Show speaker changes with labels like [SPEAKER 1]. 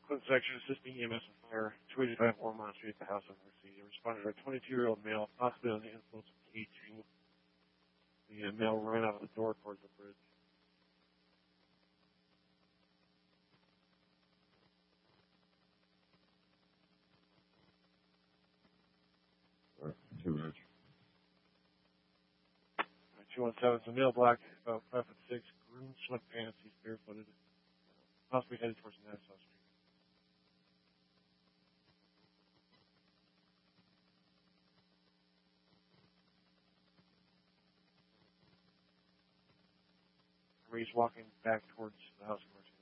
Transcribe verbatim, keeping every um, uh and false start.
[SPEAKER 1] Clinton section assisting E M S and fire. two eighty-five Ormond Street at the house of Mercy. They responded to a twenty-two-year-old male, possibly on the influence of K two. The uh, male ran out of the door towards the bridge.
[SPEAKER 2] Too much.
[SPEAKER 1] two one seven, so male black, about five foot six, green sweatpants, he's barefooted, possibly headed towards Nassau Street. Where he's walking back towards the house of Mercy.